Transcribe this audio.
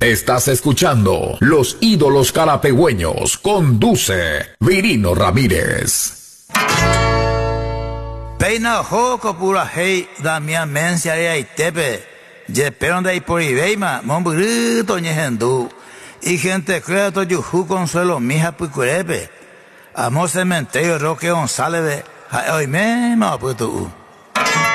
Estás escuchando Los Ídolos Carapegüeños. Conduce Virino Ramírez. Peina Joco pura hey Damián Mencia y Tepe. Yeperon de Iporibeima, Mombrito Ñehendú. Y gente creato Yuju Consuelo Mija Pucurepe. Amo cementerio Roque González de Oime, ma puto.